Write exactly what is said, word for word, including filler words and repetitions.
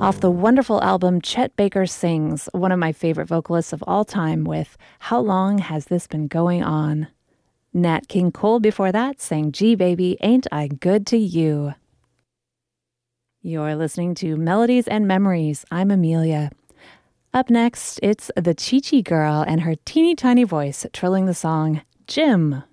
Off the wonderful album Chet Baker Sings, one of my favorite vocalists of all time with How Long Has This Been Going On? Nat King Cole before that sang Gee Baby, Ain't I Good to You? You're listening to Melodies and Memories. I'm Amelia. Up next, it's the Chi Chi Girl and her teeny tiny voice trilling the song Jim.